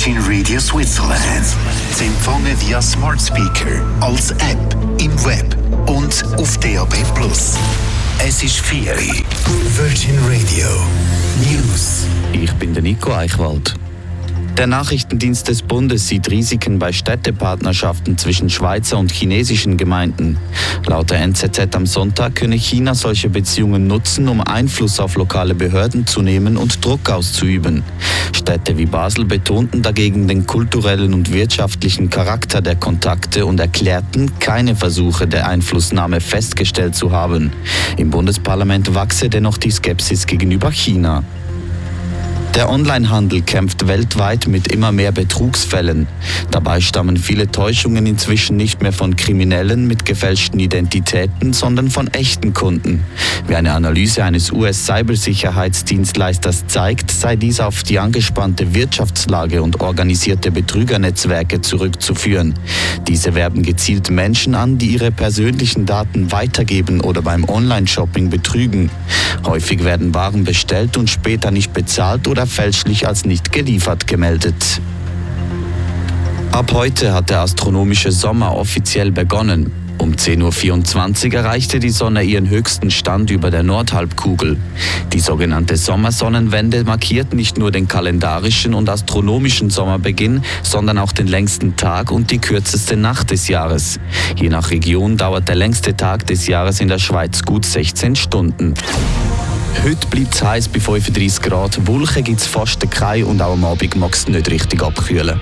Virgin Radio Switzerland. Sie empfangen via Smart Speaker, als App, im Web und auf DAB+. Es ist 4 Uhr. Virgin Radio News. Ich bin der Nico Eichwald. Der Nachrichtendienst des Bundes sieht Risiken bei Städtepartnerschaften zwischen Schweizer und chinesischen Gemeinden. Laut der NZZ am Sonntag könne China solche Beziehungen nutzen, um Einfluss auf lokale Behörden zu nehmen und Druck auszuüben. Städte wie Basel betonten dagegen den kulturellen und wirtschaftlichen Charakter der Kontakte und erklärten, keine Versuche der Einflussnahme festgestellt zu haben. Im Bundesparlament wachse dennoch die Skepsis gegenüber China. Der Onlinehandel kämpft weltweit mit immer mehr Betrugsfällen. Dabei stammen viele Täuschungen inzwischen nicht mehr von Kriminellen mit gefälschten Identitäten, sondern von echten Kunden. Wie eine Analyse eines US-Cybersicherheitsdienstleisters zeigt, sei dies auf die angespannte Wirtschaftslage und organisierte Betrügernetzwerke zurückzuführen. Diese werben gezielt Menschen an, die ihre persönlichen Daten weitergeben oder beim Online-Shopping betrügen. Häufig werden Waren bestellt und später nicht bezahlt oder fälschlich als nicht geliefert gemeldet. Ab heute hat der astronomische Sommer offiziell begonnen. Um 10.24 Uhr erreichte die Sonne ihren höchsten Stand über der Nordhalbkugel. Die sogenannte Sommersonnenwende markiert nicht nur den kalendarischen und astronomischen Sommerbeginn, sondern auch den längsten Tag und die kürzeste Nacht des Jahres. Je nach Region dauert der längste Tag des Jahres in der Schweiz gut 16 Stunden. Heute bleibt es heiß bei 35 Grad, Wolken gibt es fast keine und auch am Abend mag es nicht richtig abkühlen.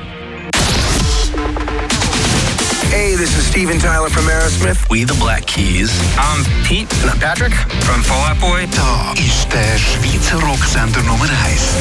Hey, this is Steven Tyler from Aerosmith. We the Black Keys. I'm Pete. And I'm Patrick from Fall Out Boy. Da ist der Schweizer Rocksender Nummer 1.